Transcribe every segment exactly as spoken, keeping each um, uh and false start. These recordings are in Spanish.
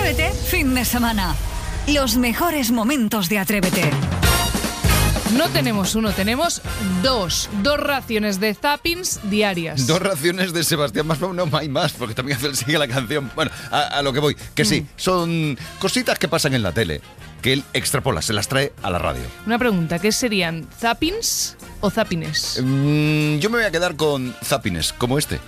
Atrévete, fin de semana. Los mejores momentos de Atrévete. No tenemos uno, tenemos dos. Dos raciones de zappings diarias. Dos raciones de Sebastián Maspeu, no hay más, porque también sigue la canción. Bueno, a, a lo que voy, que sí, mm. son cositas que pasan en la tele, que él extrapola, se las trae a la radio. Una pregunta, ¿qué serían? ¿Zappings o zappines? Mm, yo me voy a quedar con zappines, como este.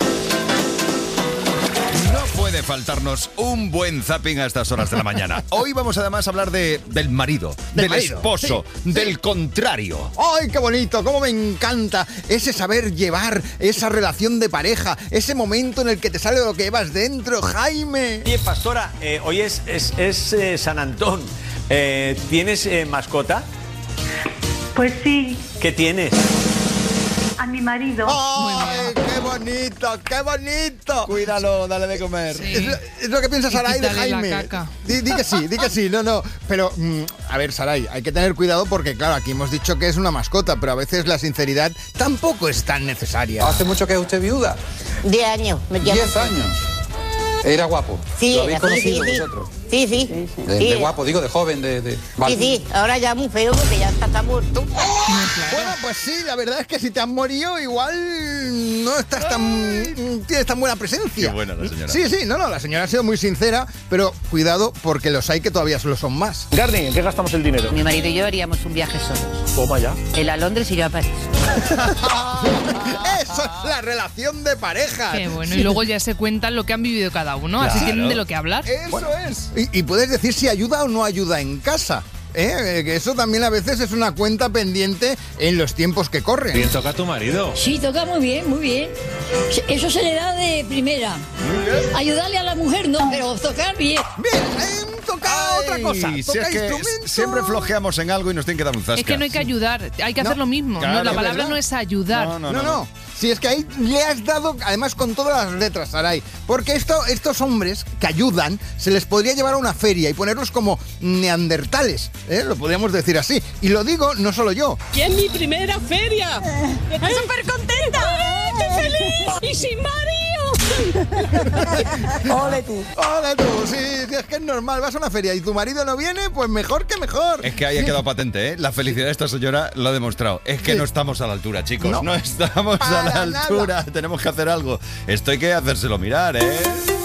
No puede faltarnos un buen zapping a estas horas de la mañana. Hoy vamos además a hablar de, del marido, del, del marido, esposo, sí, del sí. contrario. ¡Ay, qué bonito! ¡Cómo me encanta ese saber llevar esa relación de pareja! Ese momento en el que te sale lo que llevas dentro, Jaime. Oye, pastora, eh, hoy es, es, es eh, San Antón. Eh, ¿Tienes eh, mascota? Pues sí. ¿Qué tienes? A mi marido. ¡Ay, qué bonito, qué bonito! Cuídalo, dale de comer. Sí. Es, lo, es lo que piensa Saray de Jaime. La caca. Di, di que sí, di que sí, no, no. Pero, mm, a ver, Saray, hay que tener cuidado porque, claro, aquí hemos dicho que es una mascota, pero a veces la sinceridad tampoco es tan necesaria. ¿Hace mucho que es usted viuda? Diez años. Me llamo. Diez años. ¿Era guapo? Sí, ¿Lo habéis sí, conocido sí, sí. vosotros? Sí, sí. De, sí. de guapo, digo, de joven, de... de... Sí, sí. Ahora ya muy feo porque ya está, está muerto. Bueno, pues sí, la verdad es que si te has morido igual no estás tan... tienes tan buena presencia. Qué buena la señora. Sí, sí, no, no, la señora ha sido muy sincera, pero cuidado porque los hay que todavía lo son más. Garni, ¿en qué gastamos el dinero? Mi marido y yo haríamos un viaje solos. Toma ya. Él a Londres y yo a París. Eso es la relación de pareja. Qué bueno, y luego ya se cuentan lo que han vivido cada uno, Claro. así tienen de lo que hablar. Eso Bueno. es. Y, y puedes decir si ayuda o no ayuda en casa. ¿eh? Que eso también a veces es una cuenta pendiente en los tiempos que corren. Bien, toca a tu marido. Sí, toca muy bien, muy bien. Eso se le da de primera. Ayudarle a la mujer no, pero tocar bien. Bien, eh, toca Ay, otra cosa. si Toca es que instrumentos. siempre flojeamos en algo y nos tienen que dar un zasca. Es que no hay que ayudar, hay que No, hacer lo mismo. claro, no, la es palabra verdad. no es ayudar. No, no, No, no. no. Si es que ahí le has dado, además con todas las letras, Saray. Porque esto, estos hombres que ayudan, se les podría llevar a una feria y ponerlos como neandertales, ¿eh? Lo podríamos decir así. Y lo digo no solo yo. ¡Y es mi primera feria! ¡Estoy súper contenta! ¡Estoy feliz! ¡Y sin marido! ¡Ole tú! ¡Ole tú! Sí, sí, es que es normal. Vas a una feria y tu marido no viene, pues mejor que mejor. Es que ahí ha quedado patente, ¿eh? La felicidad de esta señora lo ha demostrado. Es que Sí. no estamos a la altura, chicos. No. No, estamos a la Para nada. altura. Tenemos que hacer algo. Esto hay que hacérselo mirar, ¿eh?